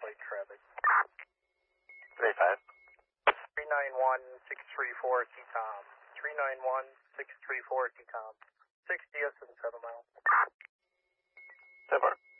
light traffic. 35. 391634 T-Tom. 391634 T-Tom. 60 and 7 miles. 10-4.